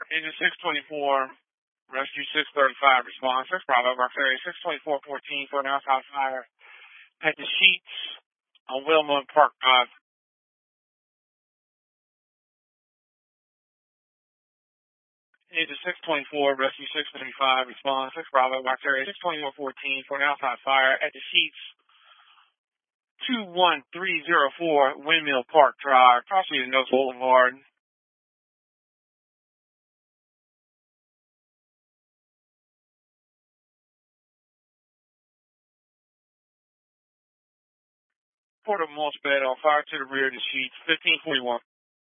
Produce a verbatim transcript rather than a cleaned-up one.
Agent six twenty-four, Rescue six thirty-five, response. six Bravo, Box Area six twenty-four fourteen for an outside fire at the Sheets on Wilma Park Drive. Agent six twenty-four, Rescue six thirty-five, response. six Bravo, Box Area six twenty-one fourteen for an outside fire at the Sheets two one three zero four Windmill Park Drive, possibly the Nose Boulevard. Port of Mulch Bed on fire to the rear of the Sheets, fifteen forty-one.